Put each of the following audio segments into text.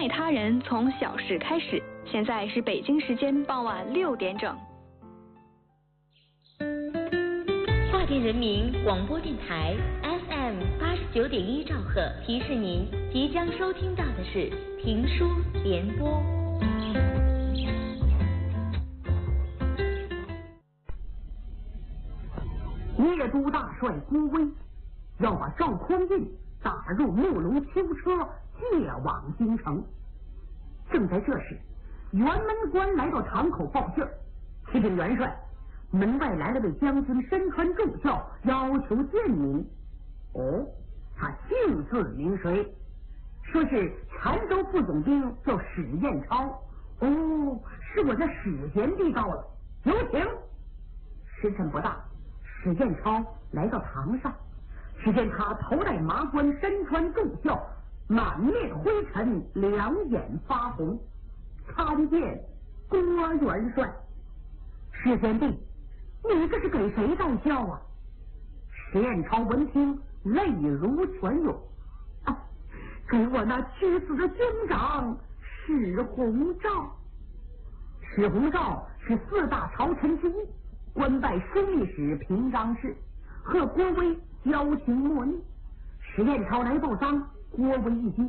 美他人从小事开始。现在是北京时间傍晚6点整。 大连人民广播电台 FM 89.1兆赫提示您，即将收听到的是评书联播。 聂都大帅郭威要把赵匡胤打入木龙囚车，借往京城。正在这时，辕门关来到堂口报信，启禀元帅，门外来了位将军，身穿重孝，要求见您。哦，他姓字名谁？说是澶州副总兵，叫史彦超。哦，是我的史贤弟到了，有请。时辰不大，史彦超来到堂上，只见他头戴麻冠，身穿重孝，满面灰尘，两眼发红。参见郭元帅。史贤弟，你这是给谁戴孝啊？史彦超闻听，泪如泉涌。给我那屈死的兄长史弘照。史弘照是4大朝臣之一，官拜枢密使、平章事，和郭威交情莫逆。史彦超来报丧，郭威一惊，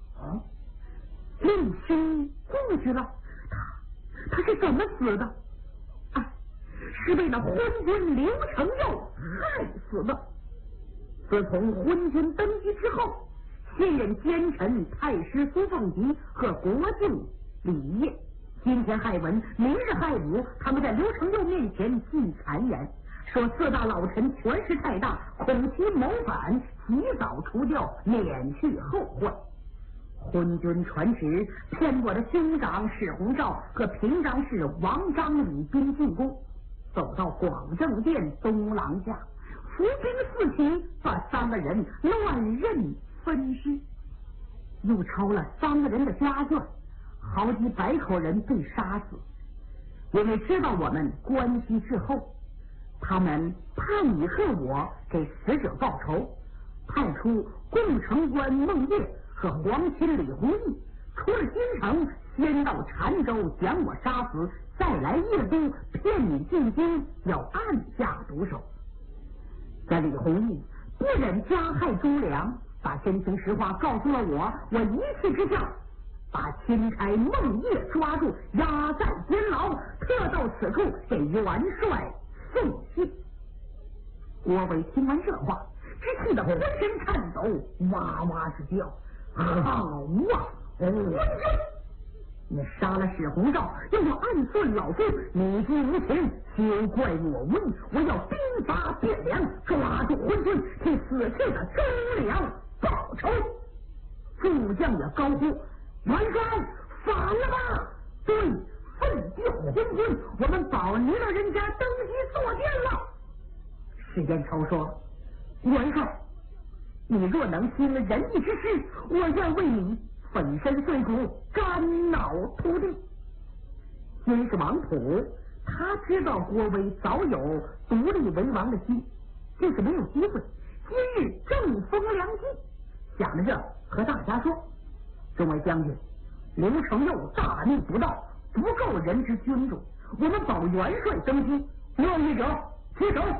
令兄故去了，他是怎么死的？是被那昏君刘承佑害死的。自从昏君登基之后，现任奸臣太师苏凤吉和国舅李业，今天害文，明日害武，他们在刘承佑面前尽谗言，说4大老臣权势太大，恐其谋反，及早除掉，免去后患。昏君传旨，骗我的兄长史弘照和平章事王章李兵进宫，走到广政殿东廊下，伏兵4起，把3个人乱刃分尸，又抄了3个人的家眷，好几百口人被杀死。因为知道我们关系至厚，他们怕你和我给死者报仇，派出共城官孟烨和皇亲李弘毅，出了京城，先到澶州将我杀死，再来邺都骗你进京，要暗下毒手。这李弘毅不忍加害忠良，把真情实话告诉了我，我一气之下把钦差孟烨抓住，押在监牢，特到此处给元帅送信。郭伟听完这话，只气得浑身颤抖，哇哇直叫。好啊，昏君！你杀了史弘照，又要暗算老夫，你既无情，休怪我无义，我要兵发汴梁，抓住昏君，替死去的忠良报仇。诸将也高呼：元帅反了吧！对，奋救昏君，我们保你老人家登基坐殿了。史彦超说：元帅，你若能行仁义之事，我愿为你粉身碎骨，肝脑涂地。先是王普，他知道郭威早有独立为王的心，就是没有机会。今日正逢良机，想着这和大家说：众位将军，刘承佑大逆不道，不够人之君主，我们保元帅登基，愿意者举手。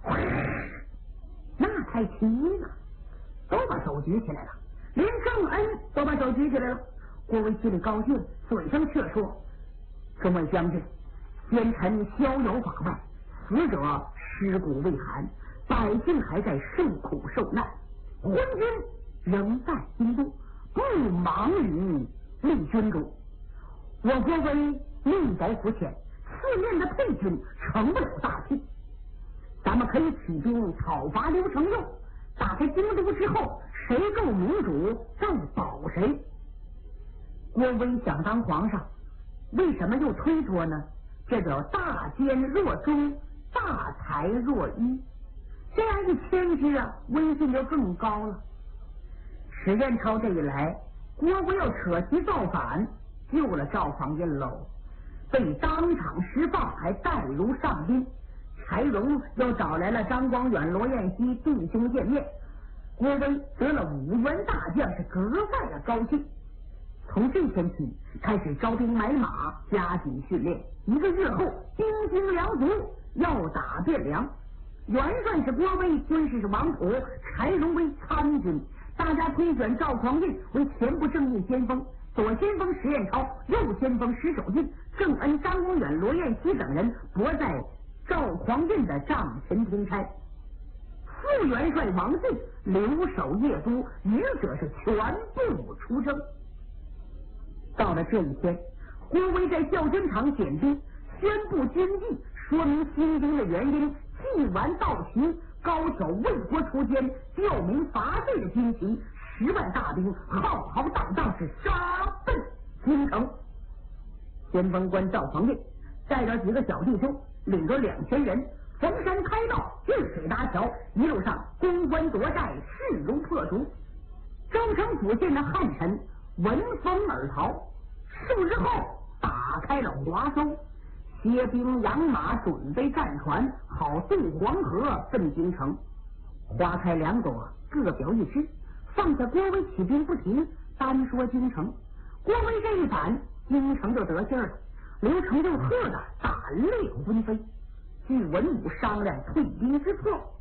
那才奇了，都把手举起来了，连郑恩都把手举起来了。郭威心里高兴，嘴上却说：众位将军，奸臣逍遥法外，死者尸骨未寒，百姓还在受苦受难，昏君仍在京都，不忙于立君主。我郭威命薄福浅，4面的配军成不了大器，咱们可以起兵讨伐刘承佑，打开京都之后，谁够民主再保谁。郭威想当皇上，为什么又推脱呢？这叫大奸若忠，大才若愚，这样一牵制啊，威信就更高了。史彦超这一来，郭威要扯旗造反，救了赵匡胤喽，被当场释放，还带如上宾。柴荣又找来了张光远、罗彦熙弟兄见面，郭威得了5员大将，是格外的高兴。 从这天起开始招兵买马，加紧训练。1个月后，兵精粮足，要打汴梁。元帅是郭威，军师是王普，柴荣为参军。大家推选赵匡胤为前部正印先锋，左先锋石彦超，右先锋石守进，郑恩、张公远、罗彦熙等人泊在赵匡胤的帐前听差。副元帅王进留守邺都，余者是全部出征。到了这一天，郭威在教军场简兵，宣布军纪，说明兴兵的原因，祭完道旗，高挑为国出监，教民伐税的军旗，10万大兵浩浩荡荡是杀奔京城。先锋官赵匡胤带着几个小弟兄，领着2000人，逢山开道，遇水搭桥，一路上攻关夺寨，势如破竹。州城府县的汉臣闻风而逃，数日后打开了华州，携兵养马，准备战船，好渡黄河奔京城。花开2朵，各表一枝，放下郭威起兵不提，单说京城。郭威这一反，京城就得信了，刘成就喝得胆裂魂飞。据文武商量退兵之策，